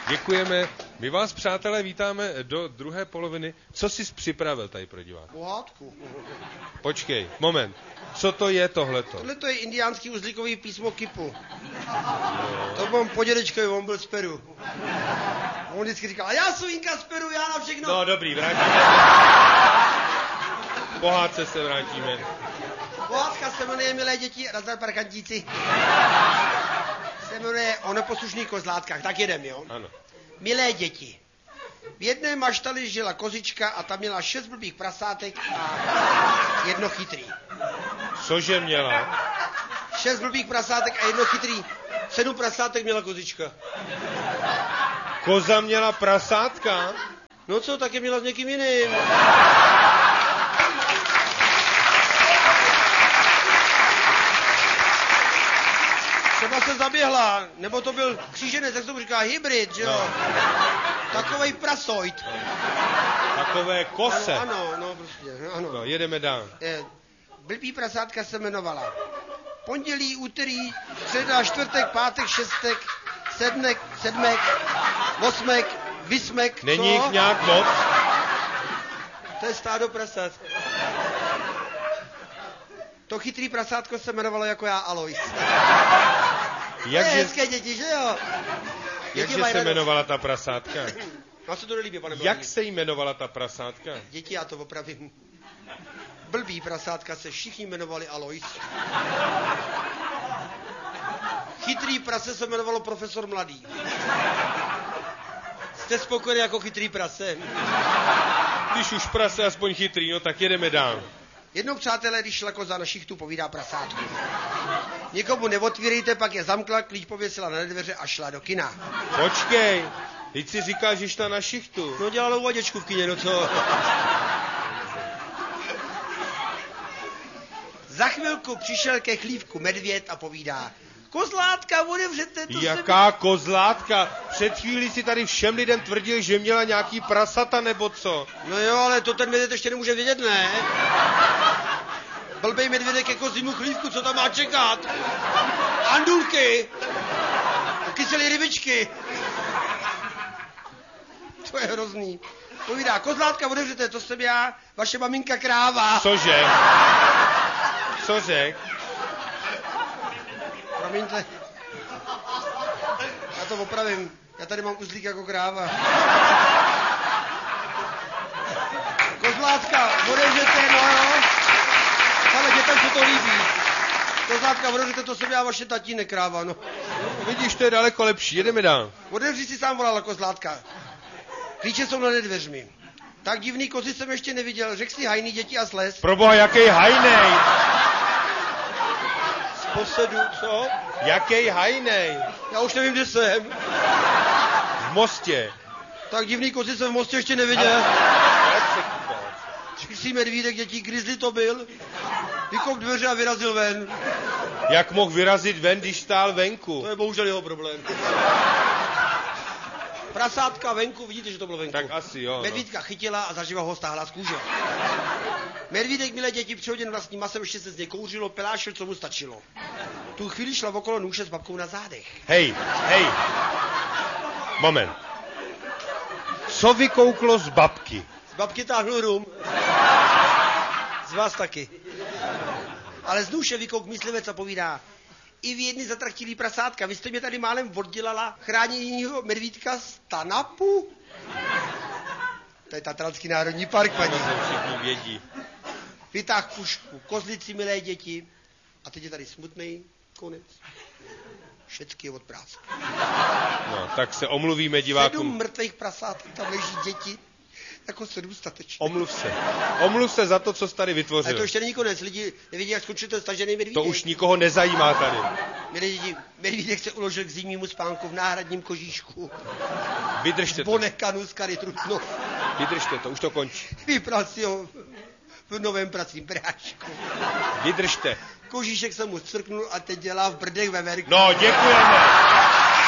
Děkujeme. My vás, přátelé, vítáme do druhé poloviny. Co jsi připravil tady pro diváky? Pohádku. Počkej, moment. Co to je tohleto? Tohle to je indiánský uzlíkový písmo Kipu. To mám po dědečkovi, on byl z Peru. On vždycky říkal, a já jsem Inka z Peru, já na všechno. No dobrý, vrátíme. Pohádce se vrátíme. Pohádka se jmenuje, milé děti, nazdar parkantíci. Se jmenuje o neposlušných kozlátkách, tak jedem, jo? Ano. Milé děti, v jedné maštali žila kozička a ta měla 6 blbých prasátek a 1 chytrý. Cože měla? 6 blbých prasátek a 1 chytrý. 7 prasátek měla kozička. Koza měla prasátka? No co, taky měla s někým jiným. Třeba se zaběhla, nebo to byl kříženec, jak se tomu říká, hybrid, že jo? No. Takovej prasoid. Takové kose. Ano, no prostě, ano. No, jedeme dál. Blbý prasátka se jmenovala pondělí, úterý, středa, čtvrtek, pátek, šestek, sedmek, osmek, vysmek. Není jich nějak moc? To je stádo prasát. To chytrý prasátko se jmenovalo jako já Alois. Jakže... hezké děti, že jo? Jakže se jmenovala ta prasátka? Vám se to nelíbí, pane Jak se jmenovala ta prasátka? Děti, já to opravím. Blbý prasátka se všichni jmenovali Alois. Chytrý prase se jmenovalo Profesor Mladý. Jste spokojeni jako chytrý prase? Když už prase aspoň chytrý, no tak jedeme dál. Jednou, přátelé, když šla koza na šichtu, povídá prasátku. Nikomu neotvírejte, pak je zamkla, klíč pověsila na dveře a šla do kina. Počkej, teď si říkal, že šla na šichtu. No dělala uvaděčku v kině, no co? Za chvilku přišel ke chlívku medvěd a povídá: Kozlátka, otevřete to. Jaká kozlátka? Před chvílí si tady všem lidem tvrdil, že měla nějaký prasata nebo co? No jo, ale to ten medvěd ještě nemůže vědět, ne? Blbej medvědek jako zimu chlívku, co tam má čekat? Andulky! Kyselé rybičky! To je hrozný. Povídá: Kozlátka, otevřete, to jsem já, vaše maminka kráva. Cože? Co řek? Promiňte. Já to opravím. Já tady mám uzlík jako kráva. Kozlátka, otevřete, no jo. Ale dětem se to líbí. Kozlátka, otevřete, to jsem já, vaše tatínek kráva, no. Vidíš, to je daleko lepší, jedeme dál. Otevři, si sám volala Kozlátka. Klíče jsou nad dveřmi. Tak divný kozy jsem ještě neviděl. Řek si hajný, děti a sles. Proboha, jaký hajnej? Z posedu, co? Jaký hajnej? Já už nevím, kde jsem. V Mostě. Tak divný kozy jsem v Mostě ještě neviděl. Řek si medvídek, děti, grizzly to byl. Vykop dveře a vyrazil ven. Jak mohl vyrazit ven, když stál venku? To je bohužel jeho problém. Prasátka venku, vidíte, že to bylo venku. Tak asi jo. Medvídka chytila a zaživa ho stáhla z kůže. Medvídek, milé děti, přihoděn vlastním masem, ještě se z něj kouřilo, pelášil, co mu stačilo. Tu chvíli šla okolo nůše s babkou na zádech. Hej. Moment. Co vykouklo z babky? Z babky táhnul rum. Z vás taky. Ale z nůše vykouk myslivec a povídá: I vy jedny zatrachtilý prasátka, vy jste mě tady málem oddělala chráněnýho medvídka z Tanapu? To je Tatranský národní park, paní. To všichni vědí. Vytáh pušku, kozlici, milé děti. A teď je tady smutný konec. Všecky je od práce. No, tak se omluvíme divákům. 7 mrtvých prasátek, tam leží děti. Jako 7 statečných. Omluv se za to, co jsi tady vytvořil. Ale to ještě není konec. Lidi nevidí, jak skončil ten stažený medvídek. To už nikoho nezajímá tady. Milí děti, medvídek se uložil k zimnímu spánku v náhradním kožíšku. Vydržte to. Bonekanu z Karitrutno. Vydržte to, už to končí. Vypral si ho v novém pracím prášku. Vydržte. Kožíšek se mu scrknul a teď dělá v brdech veverku. No, děkujeme.